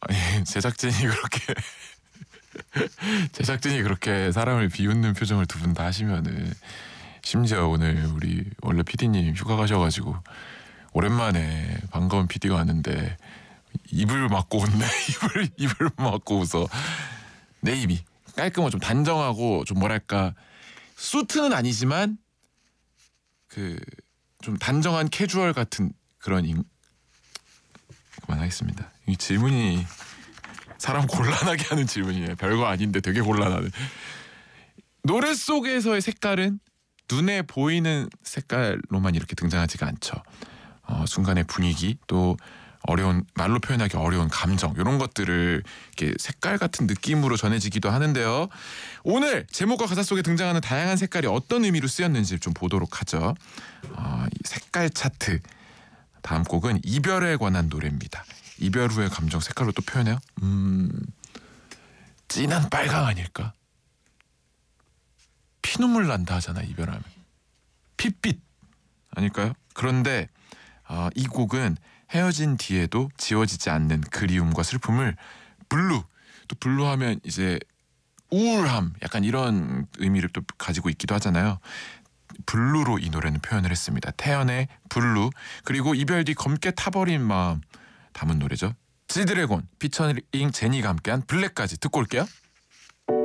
아니, 제작진이 그렇게 사람을 비웃는 표정을 두 분 다 하시면은, 심지어 오늘 우리 원래 PD님 휴가 가셔가지고 오랜만에 반가운 PD가 왔는데 입을 막고 웃네. 입을 막고 웃어. 내 입이 깔끔하고 좀 단정하고 좀 뭐랄까, 수트는 아니지만 그 좀 단정한 캐주얼 같은 그런 그만하겠습니다. 이 질문이 사람 곤란하게 하는 질문이에요. 별거 아닌데 되게 곤란하네. 노래 속에서의 색깔은 눈에 보이는 색깔로만 이렇게 등장하지가 않죠. 순간의 분위기, 또 어려운, 말로 표현하기 어려운 감정, 이런 것들을 이렇게 색깔 같은 느낌으로 전해지기도 하는데요. 오늘 제목과 가사 속에 등장하는 다양한 색깔이 어떤 의미로 쓰였는지 좀 보도록 하죠. 이 색깔 차트. 다음 곡은 이별에 관한 노래입니다. 이별 후의 감정 색깔로 또 표현해요. 진한 빨강 아닐까? 피눈물 난다 하잖아, 이별하면. 핏빛 아닐까요? 그런데 이 곡은 헤어진 뒤에도 지워지지 않는 그리움과 슬픔을 블루, 또 블루하면 이제 우울함, 약간 이런 의미를 또 가지고 있기도 하잖아요. 블루로 이 노래는 표현을 했습니다. 태연의 블루, 그리고 이별 뒤 검게 타버린 마음 담은 노래죠. 지드래곤 피처링 제니가 함께한 블랙까지 듣고 올게요.